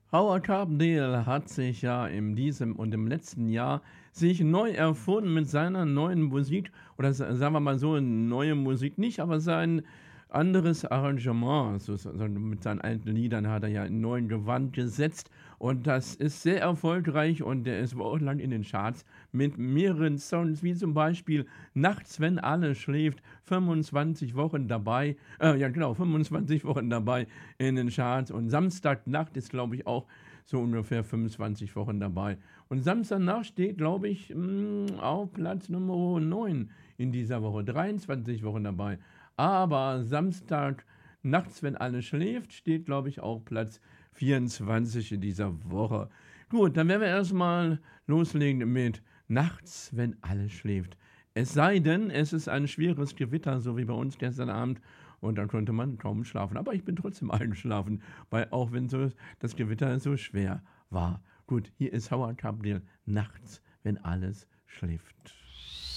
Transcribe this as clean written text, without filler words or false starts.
Howard Carpendale hat sich ja in diesem und im letzten Jahr sich neu erfunden mit seiner neuen Musik oder sagen wir mal so, neue Musik nicht, aber sein anderes Arrangement, mit seinen alten Liedern hat er ja in neuen Gewand gesetzt und das ist sehr erfolgreich und der ist wochenlang in den Charts mit mehreren Songs, wie zum Beispiel Nachts, wenn alles schläft, 25 Wochen dabei, ja genau, 25 Wochen dabei in den Charts und Samstagnacht ist, glaube ich, auch so ungefähr 25 Wochen dabei. Und Samstagnacht steht, glaube ich, auf Platz Nummer 9 in dieser Woche, 23 Wochen dabei. Aber Samstag nachts, wenn alles schläft, steht, glaube ich, auch Platz 24 in dieser Woche. Gut, dann werden wir erstmal loslegen mit Nachts, wenn alles schläft. Es sei denn, es ist ein schweres Gewitter, so wie bei uns gestern Abend, und dann konnte man kaum schlafen. Aber ich bin trotzdem eingeschlafen, weil auch wenn so das Gewitter so schwer war. Gut, hier ist Howard Carpendale, Nachts, wenn alles schläft.